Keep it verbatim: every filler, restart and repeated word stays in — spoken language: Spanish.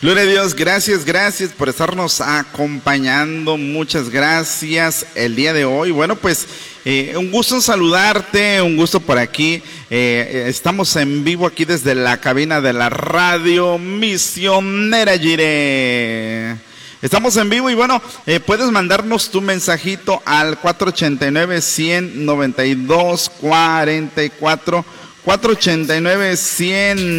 Gloria a Dios, gracias, gracias por estarnos acompañando, muchas gracias el día de hoy. Bueno, pues eh, un gusto saludarte, un gusto por aquí. Eh, estamos en vivo aquí desde la cabina de la radio Misionera Jireh. Estamos en vivo y bueno, eh, puedes mandarnos tu mensajito al cuatro ochenta y nueve, cien, noventa y dos, cuarenta y cuatro, cuatro ochenta y nueve, cien